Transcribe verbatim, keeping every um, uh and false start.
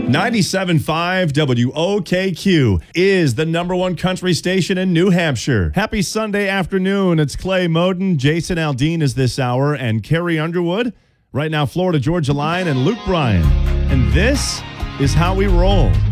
ninety-seven point five W O K Q is the number one country station in New Hampshire. Happy Sunday afternoon. It's Clay Moden, Jason Aldean is this hour, and Carrie Underwood. Right now, Florida Georgia Line and Luke Bryan. And this is how we roll.